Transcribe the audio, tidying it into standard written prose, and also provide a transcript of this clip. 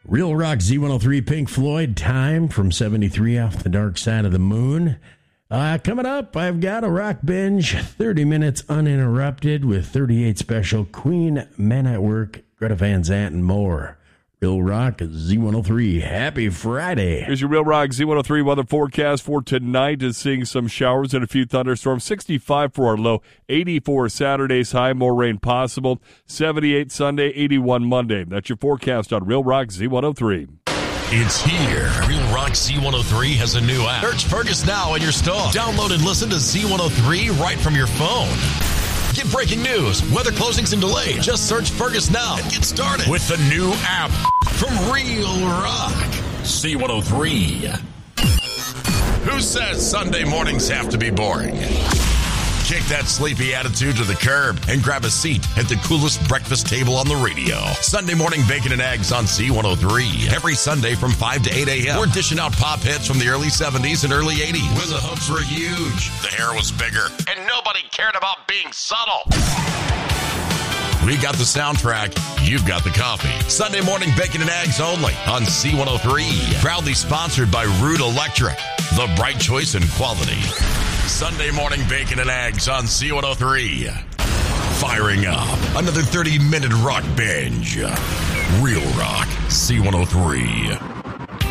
Real Rock Z103 Pink Floyd, Time from 73 off the Dark Side of the Moon. Coming up, I've got a rock binge, 30 minutes uninterrupted with 38 special Queen, Men at Work, Greta Van Zandt, and more. Real Rock Z103. Happy Friday. Here's your Real Rock Z103 weather forecast for tonight. Is seeing some showers and a few thunderstorms. 65 for our low. 84 Saturday's high. More rain possible. 78 Sunday. 81 Monday. That's your forecast on Real Rock Z103. It's here. Real Rock Z103 has a new app. Search Fergus now in your store. Download and listen to Z103 right from your phone. Get breaking news, weather closings and delays. Just search Fergus now and get started with the new app from Real Rock Z103. Who says Sunday mornings have to be boring? Kick that sleepy attitude to the curb and grab a seat at the coolest breakfast table on the radio. Sunday morning bacon and eggs on C103. Every Sunday from 5 to 8 a.m. We're dishing out pop hits from the early 70s and early 80s. When the hooks were huge, the hair was bigger, and nobody cared about being subtle. We got the soundtrack, you've got the coffee. Sunday morning bacon and eggs only on C103. Proudly sponsored by Root Electric, the bright choice in quality. Sunday morning bacon and eggs on C103. Firing up another 30-minute rock binge. Real Rock C103.